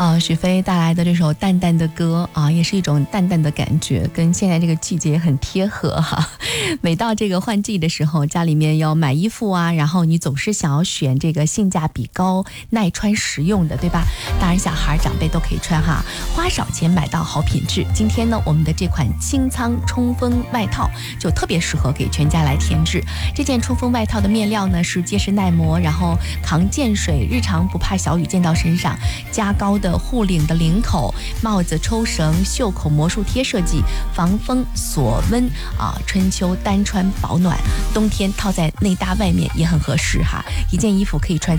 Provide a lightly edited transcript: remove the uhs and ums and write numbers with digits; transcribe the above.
许飞带来的这首淡淡的歌啊，也是一种淡淡的感觉，跟现在这个季节很贴合哈。每到这个换季的时候，家里面要买衣服啊，然后你总是想要选这个性价比高、耐穿实用的，对吧？当然小孩长辈都可以穿哈，花少钱买到好品质。今天呢，我们的这款清仓冲锋外套就特别适合给全家来添置。这件冲锋外套的面料呢是结实耐磨，然后抗溅水，日常不怕小雨溅到身上，加高的护领的领口，帽子抽绳，袖口魔术贴设计，防风锁温啊，春秋单穿保暖，冬天套在内搭外面也很合适哈。一件衣服可以穿